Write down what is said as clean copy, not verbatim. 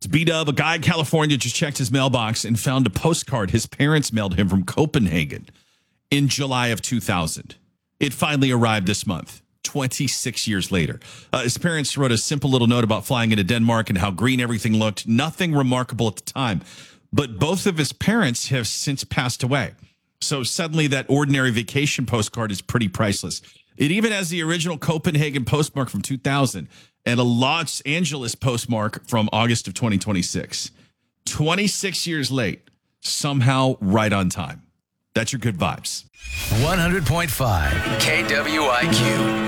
B-Dub, a guy in California just checked his mailbox and found a postcard his parents mailed him from Copenhagen in July of 2000. It finally arrived this month, 26 years later. His parents wrote a simple little note about flying into Denmark and how green everything looked. Nothing remarkable at the time. But both of his parents have since passed away. So suddenly that ordinary vacation postcard is pretty priceless. It even has the original Copenhagen postmark from 2000 and a Los Angeles postmark from August of 2026. 26 years late, somehow right on time. That's your good vibes. 100.5 KWIQ.